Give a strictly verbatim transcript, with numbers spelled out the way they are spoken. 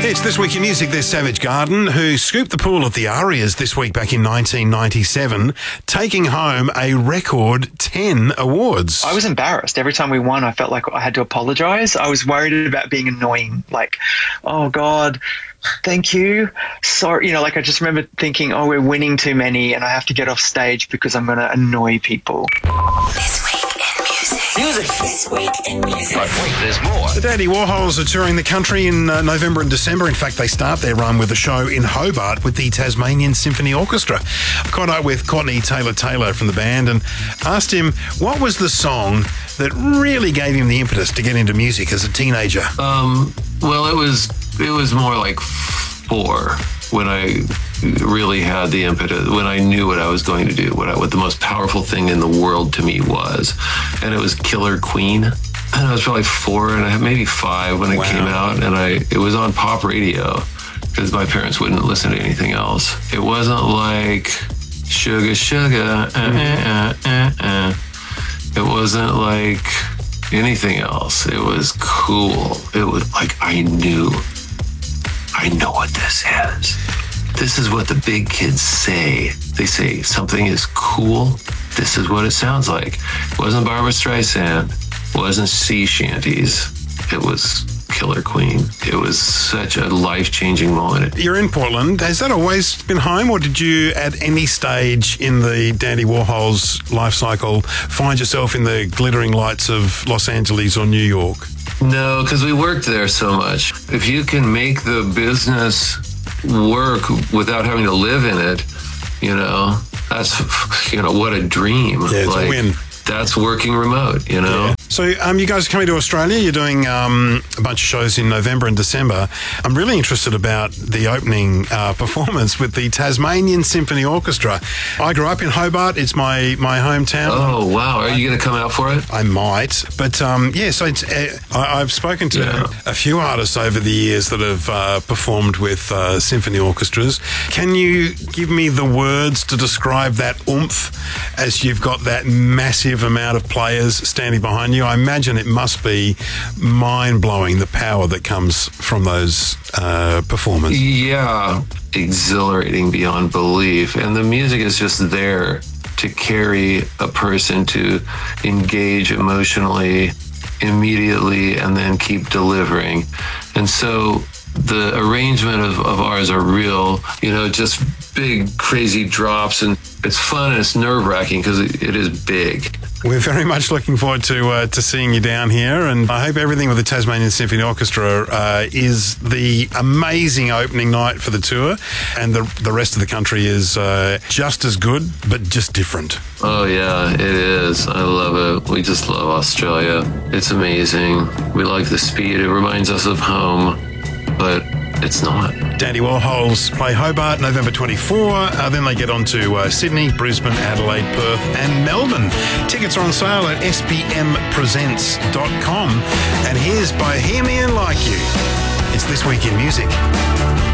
It's This Week in Music. There's Savage Garden, who scooped the pool at the Arias this week back in nineteen ninety-seven, taking home a record ten awards. I was embarrassed. Every time we won, I felt like I had to apologise. I was worried about being annoying. Like, oh, God, thank you. Sorry. You know, like I just remember thinking, oh, we're winning too many and I have to get off stage because I'm going to annoy people. This Week in Music. Music. This Week in Music. But wait, there's more. The Dandy Warhols are touring the country in uh, November and December. In fact, they start their run with a show in Hobart with the Tasmanian Symphony Orchestra. I caught up with Courtney Taylor-Taylor from the band and asked him what was the song that really gave him the impetus to get into music as a teenager. Um, well, it was it was more like four when I really had the impetus, when I knew what I was going to do, what, I, what the most powerful thing in the world to me was. And it was Killer Queen. And I was probably four and I maybe five when it Wow. came out. And I it was on pop radio because my parents wouldn't listen to anything else. It wasn't like Sugar Sugar, uh, uh, uh, uh. It wasn't like anything else. It was cool. It was like I knew. I know what this is. This is what the big kids say. They say something is cool. This is what it sounds like. It wasn't Barbra Streisand. It wasn't sea shanties. It was Killer Queen. It was such a life-changing moment. You're in Portland. Has that always been home, or did you, at any stage in the Dandy Warhols life cycle, find yourself in the glittering lights of Los Angeles or New York? No, because we worked there so much. If you can make the business work without having to live in it, you know, that's, you know, what a dream. Yeah, it's like, a win. That's working remote, you know? Yeah. So um, you guys are coming to Australia. You're doing um, a bunch of shows in November and December. I'm really interested about the opening uh, performance with the Tasmanian Symphony Orchestra. I grew up in Hobart. It's my, my hometown. Oh, wow. Are you going to come out for it? I might. But, um, yeah, so it's, uh, I, I've spoken to Yeah. a few artists over the years that have uh, performed with uh, symphony orchestras. Can you give me the words to describe that oomph as you've got that massive amount of players standing behind you? I imagine it must be mind-blowing, the power that comes from those uh, performers. Yeah, exhilarating beyond belief. And the music is just there to carry a person to engage emotionally immediately and then keep delivering. And so the arrangement of, of ours are real, you know, just big, crazy drops. And it's fun and it's nerve-wracking because it, it is big. We're very much looking forward to uh, to seeing you down here, and I hope everything with the Tasmanian Symphony Orchestra uh, is the amazing opening night for the tour, and the the rest of the country is uh, just as good, but just different. Oh, yeah, it is. I love it. We just love Australia. It's amazing. We like the speed. It reminds us of home, but it's not. Dandy Warhols play Hobart November twenty-fourth. Uh, then they get on to uh, Sydney, Brisbane, Adelaide, Perth and Melbourne. Tickets are on sale at s b m presents dot com. And here's Bohemian Like You. It's This Week in Music.